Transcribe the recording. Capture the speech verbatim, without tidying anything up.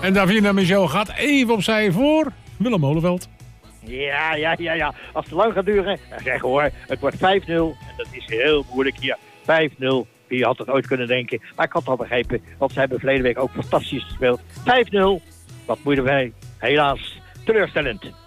En Davina Michel gaat even opzij voor Willem Molenveld. Ja, ja, ja, ja. Als het lang gaat duren, dan zeggen hoor, het wordt vijf nul. En dat is heel moeilijk hier. vijf nul. Wie had het ooit kunnen denken. Maar ik had het al begrepen, want ze hebben verleden week ook fantastisch gespeeld. vijf nul. Wat moeten wij? Helaas teleurstellend.